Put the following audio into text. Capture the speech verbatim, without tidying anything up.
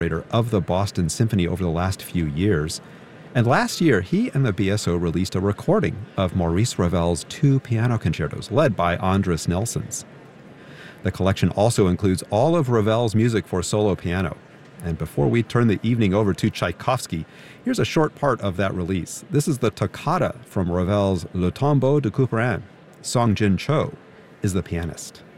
of the Boston Symphony over the last few years. And last year, he and the B S O released a recording of Maurice Ravel's two piano concertos, led by Andris Nelsons. The collection also includes all of Ravel's music for solo piano. And before we turn the evening over to Tchaikovsky, here's a short part of that release. This is the toccata from Ravel's Le Tombeau de Couperin. Song Jin Cho is the pianist.